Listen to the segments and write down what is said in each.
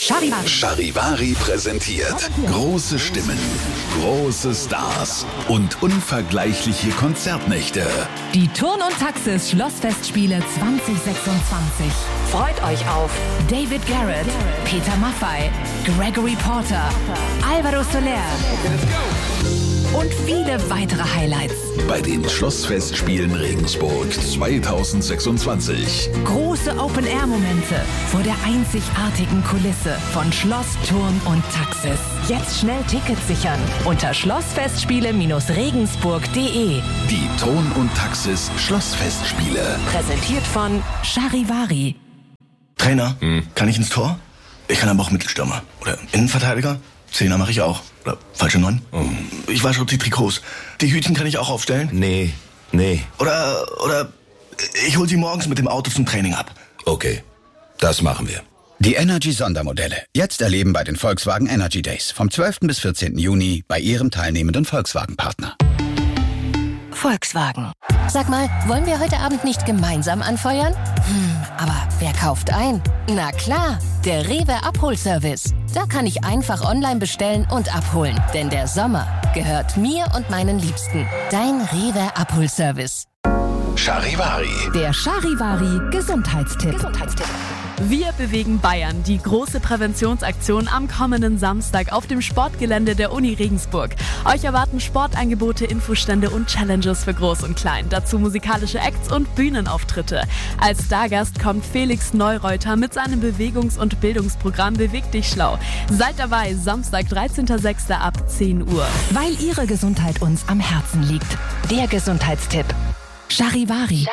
Charivari präsentiert große Stimmen, große Stars und unvergleichliche Konzertnächte. Die Turn- und Taxis Schlossfestspiele 2026. Freut euch auf David Garrett, Peter Maffay, Gregory Porter, Alvaro Soler und viele weitere Highlights. Bei den Schlossfestspielen Regensburg 2026. Große Open-Air-Momente vor der einzigartigen Kulisse von Schloss, Turn und Taxis. Jetzt schnell Tickets sichern unter schlossfestspiele-regensburg.de. Die Turn- und Taxis Schlossfestspiele. Präsentiert von Charivari. Trainer, kann ich ins Tor? Ich kann aber auch Mittelstürmer. Oder Innenverteidiger? Zehner mache ich auch. Oder falsche 9? Ich wasche die Trikots. Die Hütchen kann ich auch aufstellen? Nee. Oder ich hol sie morgens mit dem Auto zum Training ab. Okay, das machen wir. Die Energy-Sondermodelle. Jetzt erleben bei den Volkswagen Energy Days. Vom 12. bis 14. Juni bei Ihrem teilnehmenden Volkswagen-Partner. Volkswagen. Sag mal, wollen wir heute Abend nicht gemeinsam anfeuern? Aber wer kauft ein? Na klar, der Rewe Abholservice. Da kann ich einfach online bestellen und abholen. Denn der Sommer gehört mir und meinen Liebsten. Dein Rewe Abholservice. Charivari. Der Charivari Gesundheitstipp. Wir bewegen Bayern. Die große Präventionsaktion am kommenden Samstag auf dem Sportgelände der Uni Regensburg. Euch erwarten Sportangebote, Infostände und Challenges für Groß und Klein. Dazu musikalische Acts und Bühnenauftritte. Als Stargast kommt Felix Neureuter mit seinem Bewegungs- und Bildungsprogramm Beweg dich schlau. Seid dabei, Samstag, 13.06. ab 10 Uhr. Weil Ihre Gesundheit uns am Herzen liegt. Der Gesundheitstipp. Charivari.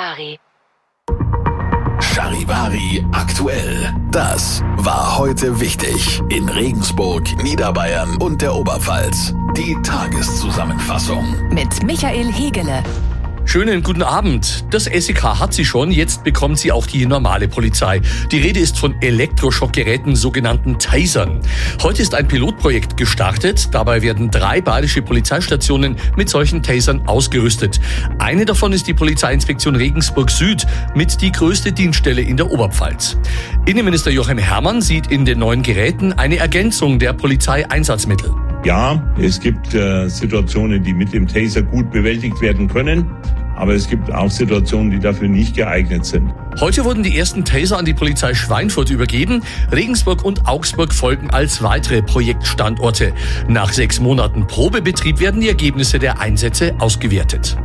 Charivari aktuell. Das war heute wichtig in Regensburg, Niederbayern und der Oberpfalz. Die Tageszusammenfassung Mit Michael Hegele. Schönen guten Abend. Das SEK hat sie schon, jetzt bekommt sie auch die normale Polizei. Die Rede ist von Elektroschockgeräten, sogenannten Tasern. Heute ist ein Pilotprojekt gestartet. Dabei werden 3 bayerische Polizeistationen mit solchen Tasern ausgerüstet. Eine davon ist die Polizeiinspektion Regensburg Süd, mit die größte Dienststelle in der Oberpfalz. Innenminister Joachim Herrmann sieht in den neuen Geräten eine Ergänzung der Polizeieinsatzmittel. Ja, es gibt Situationen, die mit dem Taser gut bewältigt werden können, aber es gibt auch Situationen, die dafür nicht geeignet sind. Heute wurden die ersten Taser an die Polizei Schweinfurt übergeben. Regensburg und Augsburg folgen als weitere Projektstandorte. Nach 6 Monaten Probebetrieb werden die Ergebnisse der Einsätze ausgewertet.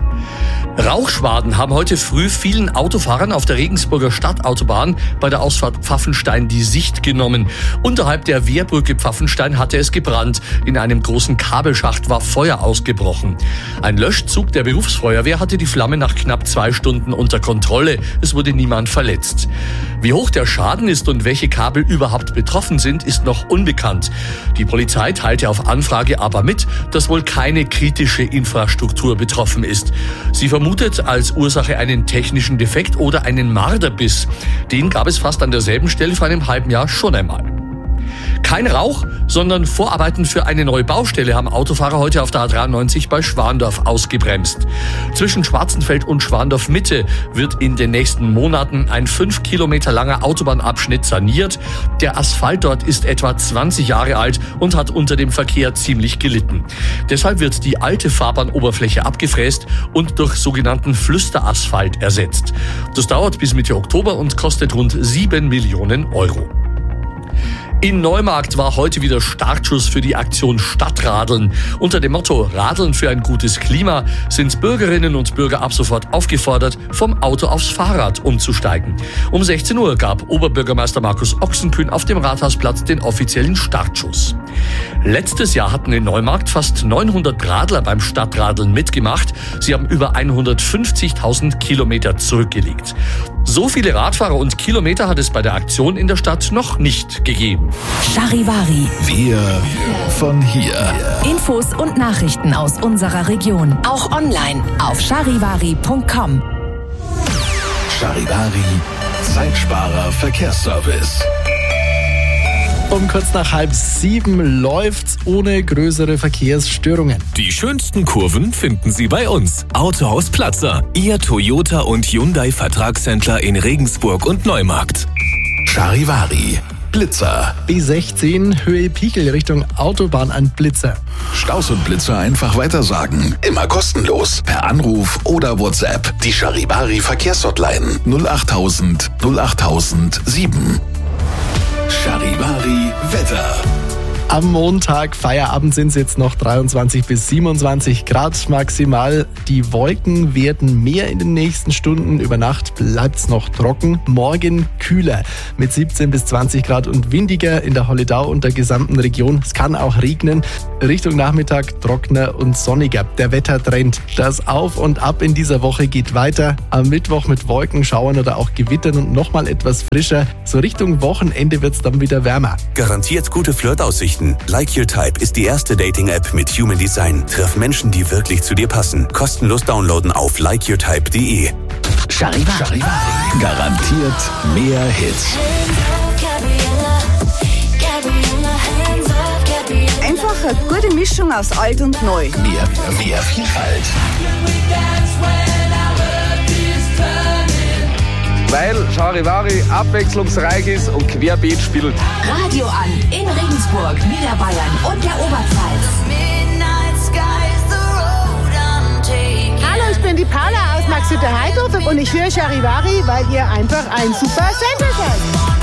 Rauchschwaden haben heute früh vielen Autofahrern auf der Regensburger Stadtautobahn bei der Ausfahrt Pfaffenstein die Sicht genommen. Unterhalb der Wehrbrücke Pfaffenstein hatte es gebrannt. In einem großen Kabelschacht war Feuer ausgebrochen. Ein Löschzug der Berufsfeuerwehr hatte die Flamme nach knapp 2 Stunden unter Kontrolle. Es wurde niemand verletzt. Wie hoch der Schaden ist und welche Kabel überhaupt betroffen sind, ist noch unbekannt. Die Polizei teilte auf Anfrage aber mit, dass wohl keine kritische Infrastruktur betroffen ist. Sie vermutet als Ursache einen technischen Defekt oder einen Marderbiss. Den gab es fast an derselben Stelle vor einem halben Jahr schon einmal. Kein Rauch, sondern Vorarbeiten für eine neue Baustelle haben Autofahrer heute auf der A93 bei Schwandorf ausgebremst. Zwischen Schwarzenfeld und Schwandorf Mitte wird in den nächsten Monaten ein 5 Kilometer langer Autobahnabschnitt saniert. Der Asphalt dort ist etwa 20 Jahre alt und hat unter dem Verkehr ziemlich gelitten. Deshalb wird die alte Fahrbahnoberfläche abgefräst und durch sogenannten Flüsterasphalt ersetzt. Das dauert bis Mitte Oktober und kostet rund 7 Millionen Euro. In Neumarkt war heute wieder Startschuss für die Aktion Stadtradeln. Unter dem Motto Radeln für ein gutes Klima sind Bürgerinnen und Bürger ab sofort aufgefordert, vom Auto aufs Fahrrad umzusteigen. Um 16 Uhr gab Oberbürgermeister Markus Ochsenkühn auf dem Rathausplatz den offiziellen Startschuss. Letztes Jahr hatten in Neumarkt fast 900 Radler beim Stadtradeln mitgemacht. Sie haben über 150.000 Kilometer zurückgelegt. So viele Radfahrer und Kilometer hat es bei der Aktion in der Stadt noch nicht gegeben. Charivari. Wir von hier. Infos und Nachrichten aus unserer Region. Auch online auf charivari.com. Charivari, Zeitsparer Verkehrsservice. Um kurz nach 6:30 läuft's ohne größere Verkehrsstörungen. Die schönsten Kurven finden Sie bei uns. Autohaus Platzer, Ihr Toyota und Hyundai Vertragshändler in Regensburg und Neumarkt. Charivari, Blitzer. B16 Höhe Pichel Richtung Autobahn ein Blitzer. Staus und Blitzer einfach weitersagen. Immer kostenlos. Per Anruf oder WhatsApp. Die Charivari Verkehrshotline 08000 08007. Charivari Wetter. Am Montag, Feierabend, sind es jetzt noch 23 bis 27 Grad maximal. Die Wolken werden mehr in den nächsten Stunden. Über Nacht bleibt es noch trocken. Morgen kühler mit 17 bis 20 Grad und windiger in der Holledau und der gesamten Region. Es kann auch regnen. Richtung Nachmittag trockener und sonniger. Der Wettertrend, das Auf und Ab in dieser Woche geht weiter. Am Mittwoch mit Wolkenschauern oder auch Gewittern und nochmal etwas frischer. So Richtung Wochenende wird es dann wieder wärmer. Garantiert gute Flirtaussichten. Like Your Type ist die erste Dating-App mit Human Design. Triff Menschen, die wirklich zu dir passen. Kostenlos downloaden auf likeyourtype.de. Charivari. Garantiert mehr Hits. Einfach eine gute Mischung aus alt und neu. Mehr Vielfalt. Weil Charivari abwechslungsreich ist und querbeet spielt. Radio an in Regensburg, Niederbayern und der Oberpfalz. Hallo, ich bin die Paula aus Maxhütte-Heidorf und ich höre Charivari, weil ihr einfach ein super Sender seid.